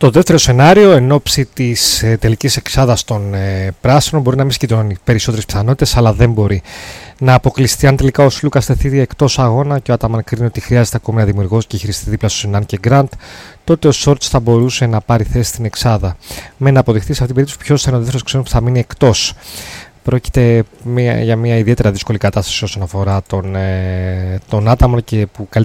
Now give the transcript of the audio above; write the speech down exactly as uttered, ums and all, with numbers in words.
Το δεύτερο σενάριο, εν ώψη της ε, τελικής εξάδας των ε, πράσινων, μπορεί να μην σκητώνει περισσότερες πιθανότητες, αλλά δεν μπορεί να αποκλειστεί. Αν τελικά ο Σλούκας τεθεί εκτός αγώνα και ο Άταμαν κρίνει ότι χρειάζεται ακόμη ένα δημιουργός και χειριστεί δίπλα στους Σινάν και Γκραντ, τότε ο Σόρτς θα μπορούσε να πάρει θέση στην εξάδα. Με να αποδειχθεί σε αυτήν την περίπτωση ποιος θα είναι ο δεύτερος ξένος που θα μείνει εκτός. Πρόκειται μια, για μια ιδιαίτερα δύσκολη κατάσταση όσον αφορά τον, ε, τον Άταμαν και που